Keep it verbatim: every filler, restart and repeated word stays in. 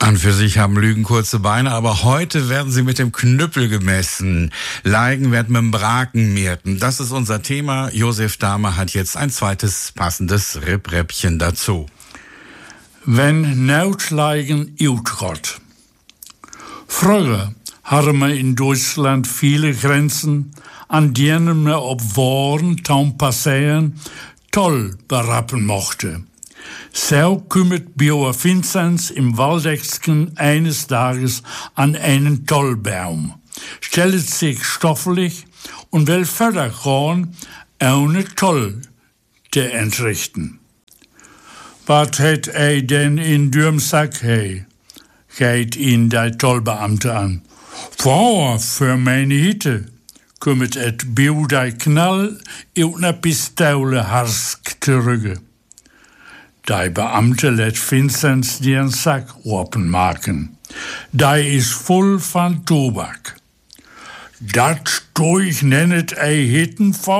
An für sich haben Lügen kurze Beine, aber heute werden sie mit dem Knüppel gemessen. Leigen wird mit dem Braken mierten. Das ist unser Thema. Josef Dahmer hat jetzt ein zweites passendes Rippräppchen dazu. Wenn Nautleigen Utrott. Früher hatten wir in Deutschland viele Grenzen, an denen wir ob Waren, taum passieren, toll berappen mochte. So kümmert Bauer Vinzenz im Waldexken eines Tages an einen Tollbaum, stellt sich stoffelig und will further gehen, ohne Toll zu entrichten. Was hat er denn in Dürmsack hei? Geht ihn der Tollbeamte an. Vor, für meine Hitte, kümmert et Biu der Knall und ne Pistole harsk zurück. Der Beamte lässt Vinzenz den Sack openmaken. Der ist voll von Tobak. Dat sto ich nennet ei Hitten